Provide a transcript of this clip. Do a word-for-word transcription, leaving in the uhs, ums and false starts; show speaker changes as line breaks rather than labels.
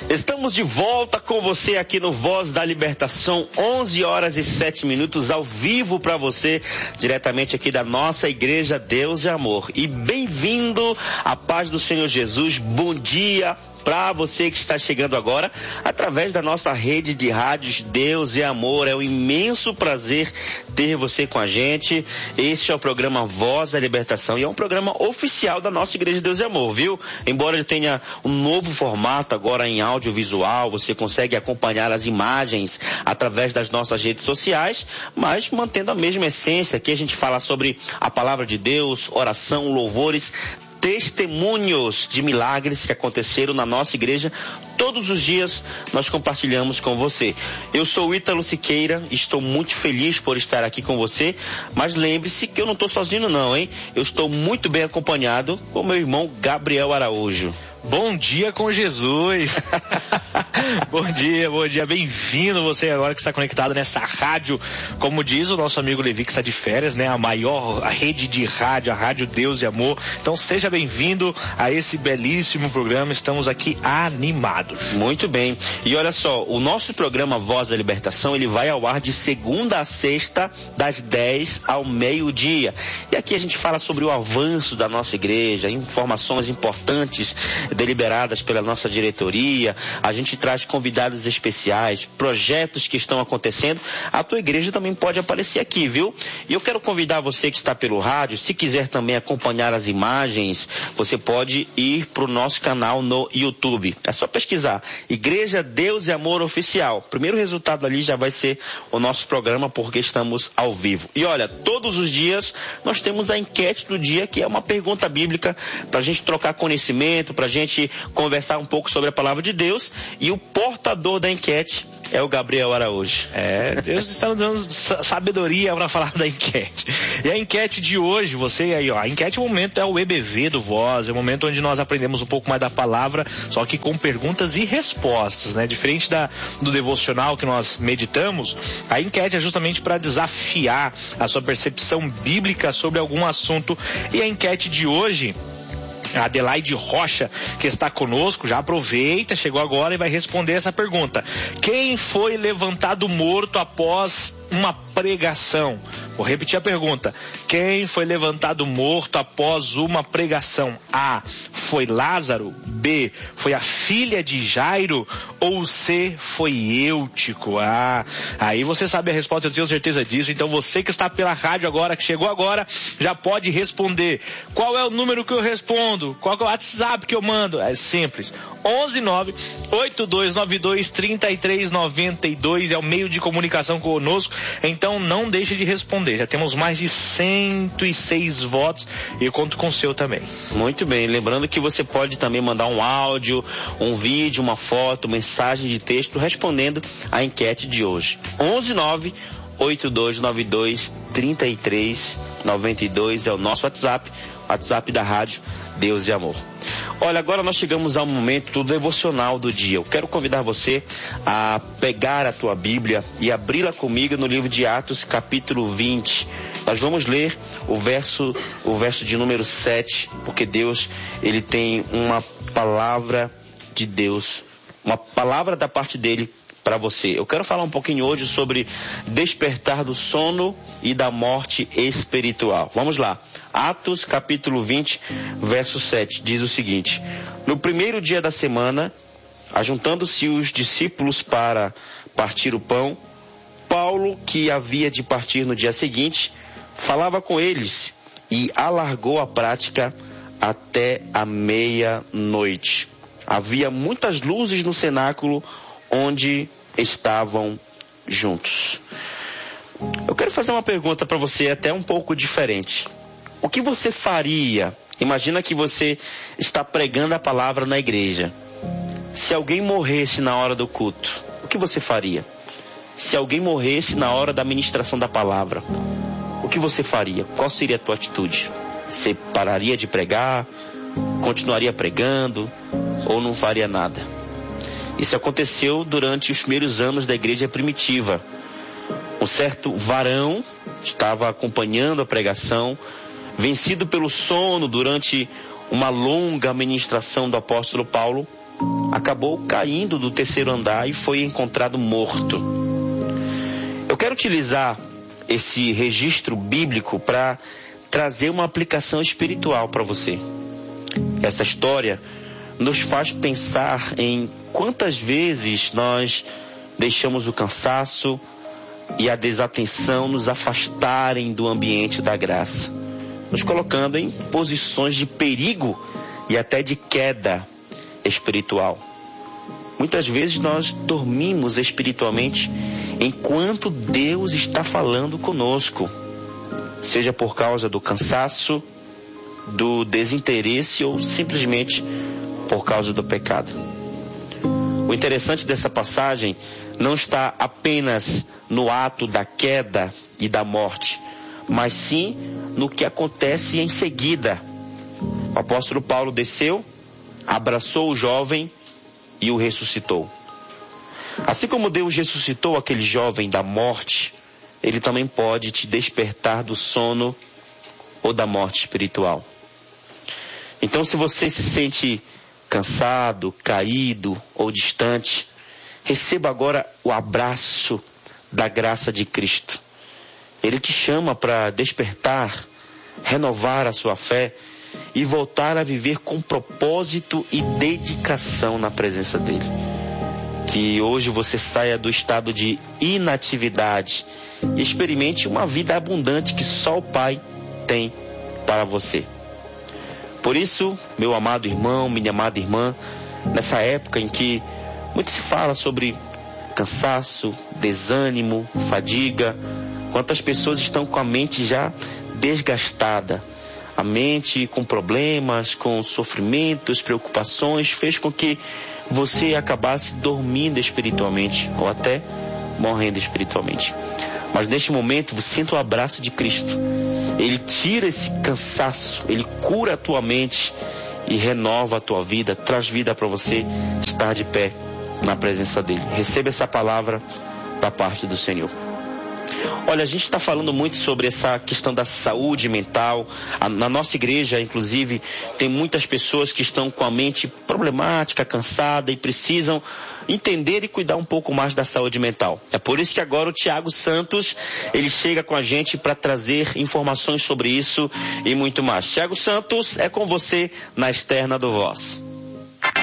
Estamos de volta com você aqui no Voz da Libertação, onze horas e sete minutos, ao vivo para você, diretamente aqui da nossa Igreja Deus e Amor. E bem-vindo à paz do Senhor Jesus, bom dia para você que está chegando agora através da nossa rede de rádios Deus e Amor. É um imenso prazer ter você com a gente. Este é o programa Voz da Libertação e é um programa oficial da nossa Igreja Deus e Amor, viu? Embora ele tenha um novo formato agora em audiovisual, você consegue acompanhar as imagens através das nossas redes sociais, mas mantendo a mesma essência. Aqui a gente fala sobre a palavra de Deus, oração, louvores, testemunhos de milagres que aconteceram na nossa igreja. Todos os dias nós compartilhamos com você. Eu sou o Ítalo Siqueira, estou muito feliz por estar aqui com você, mas lembre-se que eu não estou sozinho não, hein? Eu estou muito bem acompanhado com meu irmão Gabriel Araújo.
Bom dia com Jesus. Bom dia, bom dia, bem-vindo você agora que está conectado nessa rádio, como diz o nosso amigo Levi, que está de férias, né? A maior rede de rádio, a Rádio Deus e Amor. Então seja bem-vindo a esse belíssimo programa, estamos aqui animados.
Muito bem, e olha só, o nosso programa Voz da Libertação, ele vai ao ar de segunda a sexta, das dez ao meio-dia. E aqui a gente fala sobre o avanço da nossa igreja, informações importantes deliberadas pela nossa diretoria. A gente traz convidados especiais, projetos que estão acontecendo. A tua igreja também pode aparecer aqui, viu? E eu quero convidar você que está pelo rádio, se quiser também acompanhar as imagens, você pode ir para o nosso canal no YouTube. É só pesquisar Igreja Deus e Amor Oficial. O primeiro resultado ali já vai ser o nosso programa, porque estamos ao vivo. E olha, todos os dias nós temos a enquete do dia, que é uma pergunta bíblica para a gente trocar conhecimento, para a gente conversar um pouco sobre a palavra de Deus. E o portador da enquete é o Gabriel Araújo.
É, Deus está nos dando sabedoria para falar da enquete. E a enquete de hoje, você aí, ó, a enquete é o momento, é o E B V do Voz, é o momento onde nós aprendemos um pouco mais da palavra, só que com perguntas e respostas, né? Diferente da, do devocional que nós meditamos, a enquete é justamente para desafiar a sua percepção bíblica sobre algum assunto. E a enquete de hoje, a Adelaide Rocha, que está conosco, já aproveita, chegou agora e vai responder essa pergunta. Quem foi levantado morto após uma pregação? Vou repetir a pergunta. Quem foi levantado morto após uma pregação? A. Foi Lázaro? B. Foi a filha de Jairo? Ou C. Foi Eutico? Ah, aí você sabe a resposta, eu tenho certeza disso. Então você que está pela rádio agora, que chegou agora, já pode responder. Qual é o número que eu respondo? Qual é o WhatsApp que eu mando? É simples. onze nove oito dois nove dois três três nove dois é o meio de comunicação conosco. Então não deixe de responder. Já temos mais de cento e seis votos e eu conto com o seu também.
Muito bem, lembrando que você pode também mandar um áudio, um vídeo, uma foto, mensagem de texto respondendo a enquete de hoje. onze nove oito dois nove dois três três nove dois é o nosso WhatsApp, WhatsApp da Rádio Deus e Amor. Olha, agora nós chegamos ao momento do devocional do dia. Eu quero convidar você a pegar a tua Bíblia e abri-la comigo no livro de Atos, capítulo vinte. Nós vamos ler o verso, o verso de número sete, porque Deus, ele tem uma palavra de Deus, uma palavra da parte dele para você. Eu quero falar um pouquinho hoje sobre despertar do sono e da morte espiritual. Vamos lá. Atos capítulo vinte, verso sete, diz o seguinte: no primeiro dia da semana, ajuntando-se os discípulos para partir o pão, Paulo, que havia de partir no dia seguinte, falava com eles e alargou a prática até a meia-noite. Havia muitas luzes no cenáculo onde estavam juntos. Eu quero fazer uma pergunta para você até um pouco diferente. O que você faria? Imagina que você está pregando a palavra na igreja. Se alguém morresse na hora do culto, o que você faria? Se alguém morresse na hora da ministração da palavra, o que você faria? Qual seria a tua atitude? Você pararia de pregar? Continuaria pregando? Ou não faria nada? Isso aconteceu durante os primeiros anos da igreja primitiva. Um certo varão estava acompanhando a pregação, vencido pelo sono durante uma longa ministração do apóstolo Paulo, acabou caindo do terceiro andar e foi encontrado morto. Eu quero utilizar esse registro bíblico para trazer uma aplicação espiritual para você. Essa história nos faz pensar em quantas vezes nós deixamos o cansaço e a desatenção nos afastarem do ambiente da graça, nos colocando em posições de perigo e até de queda espiritual. Muitas vezes nós dormimos espiritualmente enquanto Deus está falando conosco, seja por causa do cansaço, do desinteresse ou simplesmente por causa do pecado. O interessante dessa passagem não está apenas no ato da queda e da morte, mas sim no que acontece em seguida. O apóstolo Paulo desceu, abraçou o jovem e o ressuscitou. Assim como Deus ressuscitou aquele jovem da morte, Ele também pode te despertar do sono ou da morte espiritual. Então, se você se sente cansado, caído ou distante, receba agora o abraço da graça de Cristo. Ele te chama para despertar, renovar a sua fé e voltar a viver com propósito e dedicação na presença dele. Que hoje você saia do estado de inatividade e experimente uma vida abundante que só o Pai tem para você. Por isso, meu amado irmão, minha amada irmã, nessa época em que muito se fala sobre cansaço, desânimo, fadiga, quantas pessoas estão com a mente já desgastada, a mente com problemas, com sofrimentos, preocupações, fez com que você acabasse dormindo espiritualmente ou até morrendo espiritualmente. Mas neste momento você sente o abraço de Cristo. Ele tira esse cansaço, Ele cura a tua mente e renova a tua vida, traz vida para você estar de pé na presença dEle. Receba essa palavra da parte do Senhor. Olha, a gente está falando muito sobre essa questão da saúde mental. Na nossa igreja, inclusive, tem muitas pessoas que estão com a mente problemática, cansada e precisam entender e cuidar um pouco mais da saúde mental. É por isso que agora o Tiago Santos, ele chega com a gente para trazer informações sobre isso e muito mais. Tiago Santos, é com você na externa do Voz.